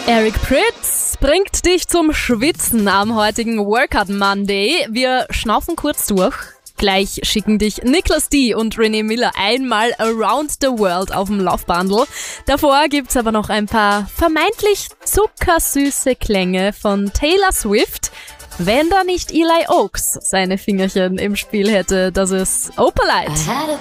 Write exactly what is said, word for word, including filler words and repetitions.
Eric Prydz bringt dich zum Schwitzen am heutigen Workout Monday. Wir schnaufen kurz durch. Gleich schicken dich Nicholas D. und René Miller einmal around the world auf dem Laufbandel. Davor gibt's aber noch ein paar vermeintlich zuckersüße Klänge von Taylor Swift. Wenn da nicht Eli Oaks seine Fingerchen im Spiel hätte, das ist Opalite.